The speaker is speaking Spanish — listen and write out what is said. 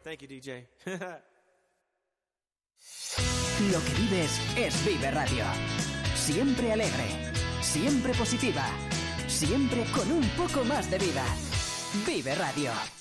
Thank you, DJ. Lo que vives es Vive Radio. Siempre alegre, siempre positiva, siempre con un poco más de vida. Vive Radio.